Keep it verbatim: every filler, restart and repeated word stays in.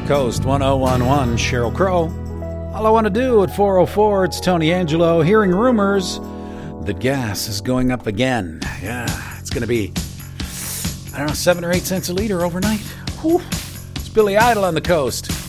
Coast one oh one one, Sheryl Crow. All I Want to Do at four oh four, it's Tony Angelo. Hearing rumors that gas is going up again. Yeah, it's going to be, I don't know, seven or eight cents a liter overnight. Whew. It's Billy Idol on the coast.